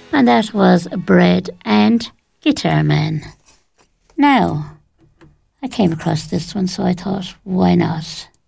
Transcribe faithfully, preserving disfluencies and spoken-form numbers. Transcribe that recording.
And that was Bread and Guitar Man. Now, I came across this one, so I thought, why not?